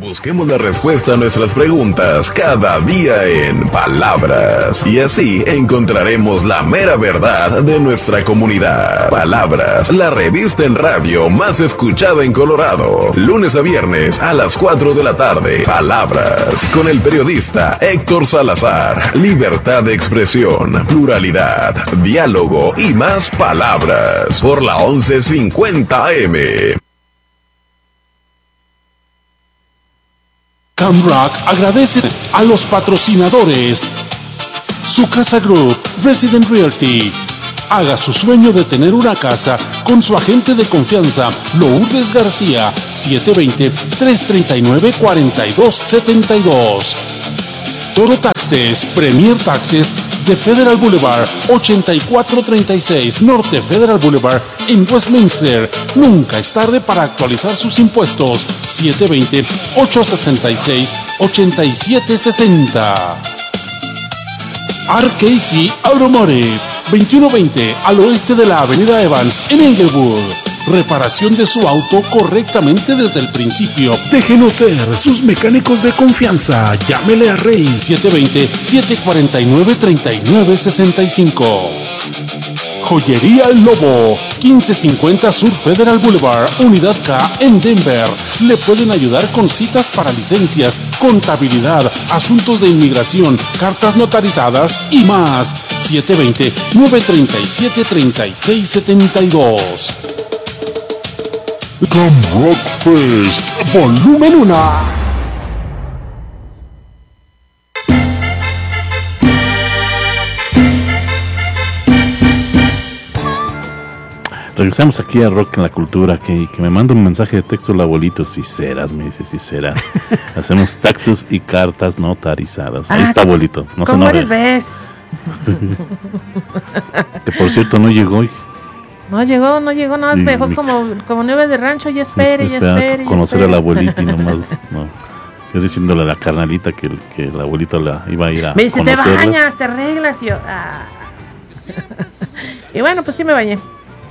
Busquemos la respuesta a nuestras preguntas cada día en Palabras. Y así encontraremos la mera verdad de nuestra comunidad. Palabras, la revista en radio más escuchada en Colorado. Lunes a viernes a las 4 de la tarde. Palabras, con el periodista Héctor Salazar. Libertad de expresión, pluralidad, diálogo y más palabras. Por la 1150 AM. Camrock agradece a los patrocinadores. Su Casa Group, Resident Realty. Haga su sueño de tener una casa con su agente de confianza, Lourdes García, 720-339-4272. Toro Taxes, Premier Taxes de Federal Boulevard, 8436 Norte Federal Boulevard en Westminster. Nunca es tarde para actualizar sus impuestos. 720-866-8760. RKC Automotive, 2120 al oeste de la avenida Evans en Englewood. Reparación de su auto correctamente desde el principio. Déjenos ser sus mecánicos de confianza. Llámele a Rey 720-749-3965. Joyería El Lobo, 1550 Sur Federal Boulevard, Unidad K en Denver. Le pueden ayudar con citas para licencias, contabilidad, asuntos de inmigración, cartas notarizadas y más. 720-937-3672. Camrock Fest, volumen 1. Regresamos aquí a Rock en la Cultura, que me manda un mensaje de texto el abuelito. Si serás, me dice, si serás. Hacemos taxos y cartas notarizadas. Ahí está, abuelito. No se enoje. ¿Cómo eres, ves? Que por cierto no llegó hoy. No llegó, nada más me dejó como nueve de rancho y espere. Conocer al abuelito y nomás, no. Yo diciéndole a la carnalita que el abuelito la iba a ir a me dice, conocerla. te bañas, te arreglas, y yo, Y bueno, pues sí me bañé.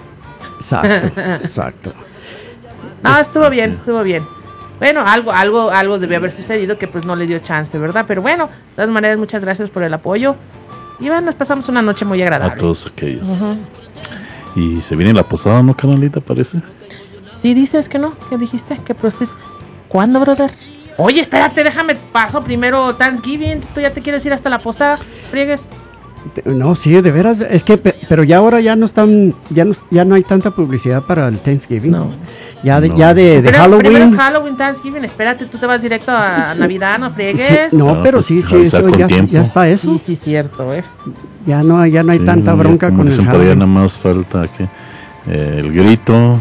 Exacto. No, estuvo bien. Bueno, algo debió haber sucedido que pues no le dio chance, ¿verdad? Pero bueno, de todas maneras, muchas gracias por el apoyo. Y bueno, nos pasamos una noche muy agradable. A todos aquellos. Y se viene la posada, ¿no, carnalita, parece? Sí, dices que no, ¿qué dijiste? ¿Qué proceso? ¿Cuándo, brother? Oye, espérate, déjame paso primero Thanksgiving. Tú ya te quieres ir hasta la posada, friegues. No, sí, de veras, es que, pero ya ahora ya no hay tanta publicidad para el Thanksgiving. No. Ya de Halloween. Primero es Halloween, Thanksgiving, espérate, tú te vas directo a Navidad, no friegues. Sí, pero sí, eso ya está eso. Sí, cierto, Ya no hay tanta bronca con el Halloween. Por allá nada más falta que el grito,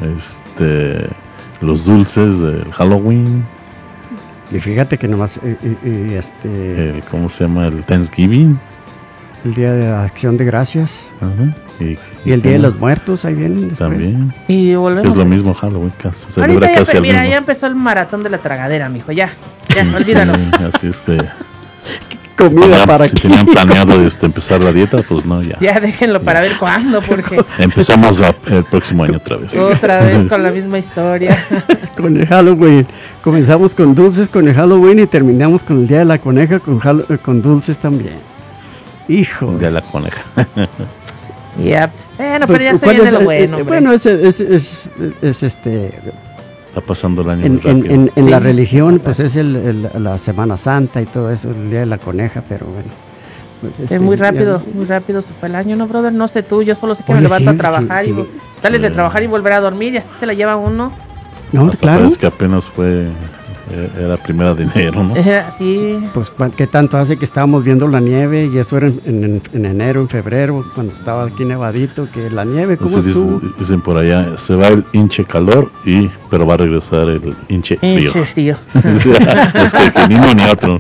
los dulces del Halloween. Y fíjate que nomás ¿cómo se llama? El Thanksgiving. El Día de Acción de Gracias. Ajá. Y el Día de los Muertos, ahí vienen después. También. Y volvemos. Es lo mismo Halloween, casi. Se ahorita celebra casi mira, ya empezó el maratón de la tragadera, mijo, ya, olvídalo. Así es que... Comida para si tenían planeado empezar la dieta, pues no, ya. Ya déjenlo para ver cuándo, porque... Empezamos el próximo año otra vez. Otra vez con la misma historia. Con el Halloween. Comenzamos con dulces con el Halloween y terminamos con el Día de la Coneja con dulces también. Hijo. De la coneja. Yep. Bueno, pero ya se viene lo bueno, hombre. Bueno, es Está pasando el año muy rápido. En la religión, pues es la Semana Santa y todo eso, el Día de la Coneja, pero bueno. Pues es muy rápido se fue el año, ¿no, brother? No sé tú, yo solo sé que me levanto a trabajar y sales de trabajar y volver a dormir y así se la lleva uno. No, hasta claro. Parece que apenas era primera de enero, ¿no? Sí. Pues qué tanto hace que estábamos viendo la nieve y eso era en enero, en febrero, cuando estaba aquí nevadito, que la nieve, ¿cómo estuvo? Dicen por allá, se va el hinche calor, pero va a regresar el hinche frío. Hinche frío. Es que ni uno ni otro.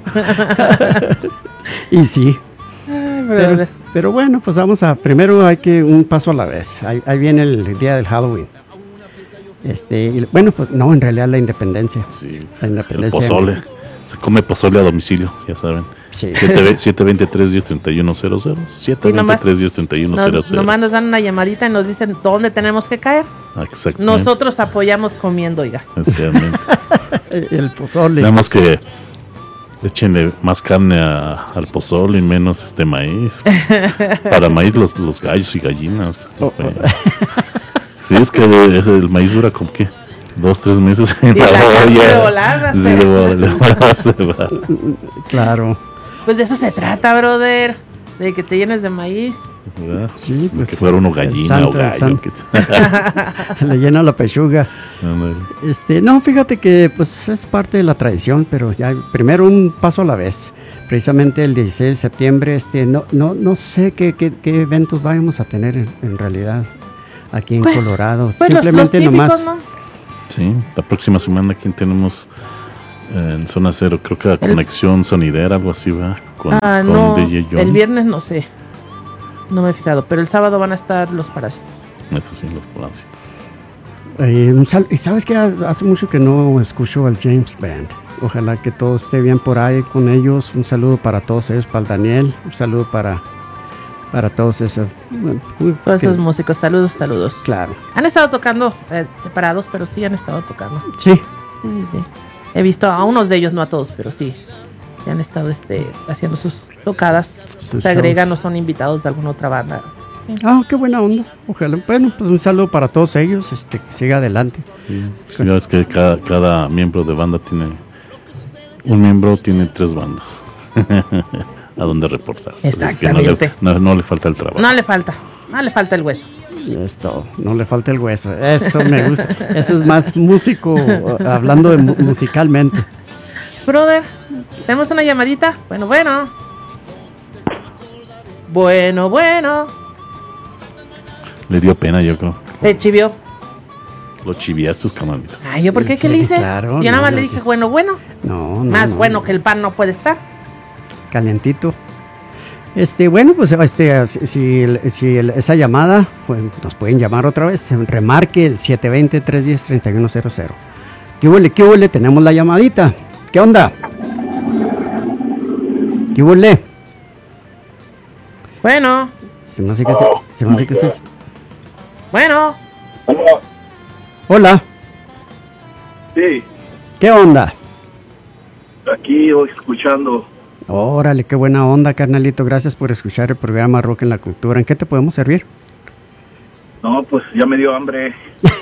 Y sí. Ay, pero bueno, pues primero hay que un paso a la vez. Ahí viene el día del Halloween. Y bueno, pues no, en realidad la independencia. Sí, la independencia. El pozole. Se come pozole a domicilio, ya saben. Sí. 723-103100. 723-103100. Nomás nos dan una llamadita y nos dicen dónde tenemos que caer. Exactamente. Nosotros apoyamos comiendo, oiga. Exactamente. El pozole. Nada más que échenle más carne al pozole y menos maíz. Para maíz los gallos y gallinas. Sí, es que el maíz dura como que 2-3 meses en Y la la carne olla. de volada Sí, se- de volada se va. Claro. Pues de eso se trata, brother. De que te llenes de maíz. ¿Verdad? Sí, pues, que fuera uno el gallina santo, o el gallo. santo. Le llena la pechuga. Ándale. No, fíjate que pues es parte de la tradición, pero ya primero un paso a la vez. Precisamente el 16 de septiembre, no sé qué eventos vamos a tener en realidad aquí en Pues, Colorado. Pues Simplemente los típicos, nomás. ¿no? Sí, la próxima semana aquí tenemos en Zona Cero, creo que la conexión sonidera, algo así, va. Con No, DJ John. el viernes no sé. No me he fijado, pero el sábado van a estar los parásitos. Eso sí, los parásitos. Y sabes que hace mucho que no escucho al James Band. Ojalá que todo esté bien por ahí con ellos. Un saludo para todos ellos, para el Daniel. Un saludo para todos esos. Bueno, Todos esos músicos, saludos. Claro. Han estado tocando separados, pero sí han estado tocando. Sí. Sí. He visto a unos de ellos, no a todos, pero sí. Que han estado haciendo sus tocadas. Sus Se agregan o shows. son invitados de alguna otra banda. Qué buena onda. Ojalá. Bueno, pues un saludo para todos ellos. Que siga adelante. Sí, ya ves que cada miembro de banda un miembro tiene 3 bandas a donde reportarse. Así es que Exactamente. no le falta el trabajo. No le falta el hueso. Es todo. No le falta el hueso. Eso me gusta. Eso es más músico, hablando de musicalmente. Brother, ¿tenemos una llamadita? Bueno. Le dio pena, yo creo. Se chivió. Lo chiviaste, canalito. Ay, ¿yo por qué? ¿Qué Sí, le hice? claro, Yo nada no, más le no, dije, sí. bueno. No. Más no. bueno que el pan no puede estar. Calientito. Bueno, pues si esa llamada, pues, nos pueden llamar otra vez. Remarque el 720-310-3100. ¿Qué huele? Tenemos la llamadita. ¿Qué onda? ¿Qué huele? Bueno. Se me hace que se. Bueno. Hola. Sí, ¿Qué onda? aquí hoy escuchando. Órale, qué buena onda, carnalito. Gracias por escuchar el programa Rock en la Cultura. ¿En qué te podemos servir? No, pues ya me dio hambre.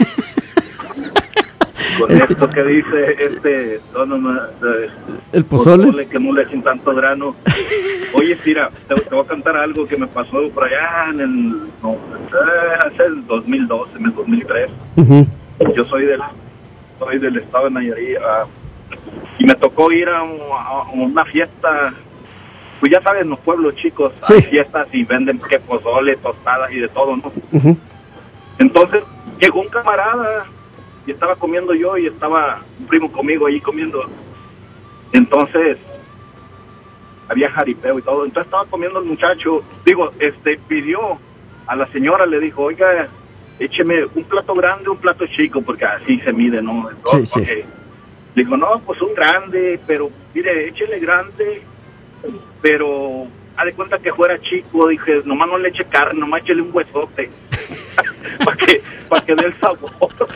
Con esto que dice El pozole. que no le echen tanto grano. Oye, mira, te voy a cantar algo que me pasó por allá hace el 2012, en el 2003. Ujú. Yo soy del estado de Nayarit, y me tocó ir a una fiesta. Pues ya saben, los pueblos chicos, Sí. hay fiestas y venden que pozole, tostadas y de todo, ¿no? Ujú. Entonces llegó un camarada y estaba comiendo yo y estaba un primo conmigo ahí comiendo. Entonces había jaripeo y todo. Entonces estaba comiendo el muchacho. Pidió a la señora, le dijo, oiga, écheme un plato grande, un plato chico, porque así se mide, ¿no? Entonces, Sí. porque dijo, no, pues un grande, pero mire, échele grande, pero haz de cuenta que fuera chico. Dije, nomás no le eche carne, nomás échele un huesote para que dé el sabor.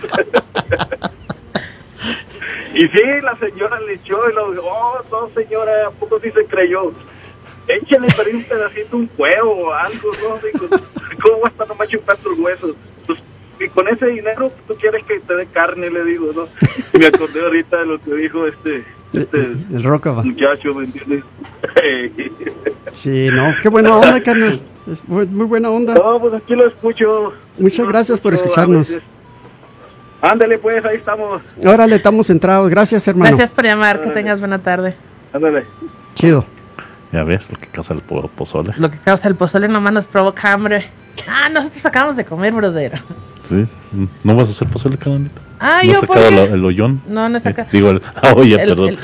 Y sí, la señora le echó y lo dijo, no señora, ¿a poco sí se creyó? Échale pero un pedacito, un huevo o algo, ¿no? Digo, ¿cómo va a estar nomás chupando el hueso? Pues, y con ese dinero tú quieres que te dé carne, le digo, ¿no? Y me acordé ahorita de lo que dijo El Rocava. muchacho, ¿me entiendes? Sí, no, qué buena onda, carnal. Es muy buena onda. No, pues aquí lo escucho. Muchas Lo gracias por escucho escucharnos. a veces. Ándale, pues, ahí estamos. Órale, estamos centrados. Gracias, hermano. Gracias por llamar. Que tengas buena tarde. Ándale. Chido. Ya ves lo que causa el pozole. Lo que causa el pozole nomás nos provoca hambre. Nosotros acabamos de comer, brother. Sí. ¿No vas a hacer pozole, canalito? Ah, ¿No yo has por sacado qué? el hoyón? No he sacado. Digo, la olla, perdón.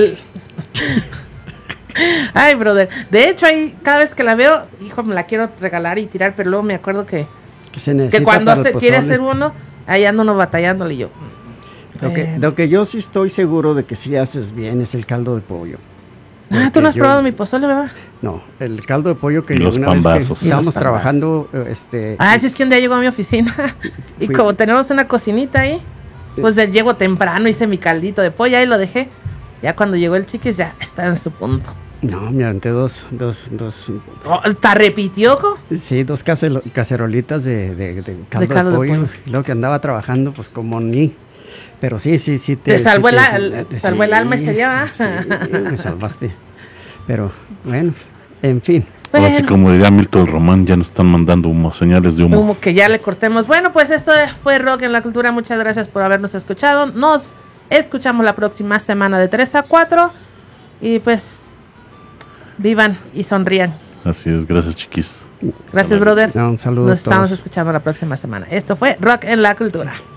Ay, brother. De hecho, ahí cada vez que la veo, hijo, me la quiero regalar y tirar, pero luego me acuerdo que Se necesita que cuando para el se quiere pozole. hacer uno, ahí ando uno batallándole y yo. Lo que yo sí estoy seguro de que sí haces bien es el caldo de pollo. Tú no has yo- probado mi pozole, ¿verdad? No, el caldo de pollo que Y los una vez que pambazos. Y los estábamos pambazos. trabajando, Sí, es que un día llegó a mi oficina y Fui- como tenemos una cocinita ahí, pues llego temprano, hice mi caldito de pollo y lo dejé. Ya cuando llegó el chiquis ya está en su punto. no, me aventé dos, ¿Te repitió? sí, dos cacerolitas de caldo de caldo de pollo. pollo. Y luego que andaba trabajando, pues como ni. Pero sí. Te salvó sí salvó el alma ese día, ¿verdad? Sí, me salvaste. Pero bueno, en fin. Ahora sí, Bueno. como diría Milton Román, ya nos están mandando humo, señales de humo. Como que ya le cortemos. Bueno, pues esto fue Rock en la Cultura. Muchas gracias por habernos escuchado. Nos escuchamos la próxima semana de 3 a 4. Y pues, vivan y sonrían. Así es, gracias, chiquis. Gracias, brother. Un saludo Nos a todos. estamos escuchando la próxima semana. Esto fue Rock en la Cultura.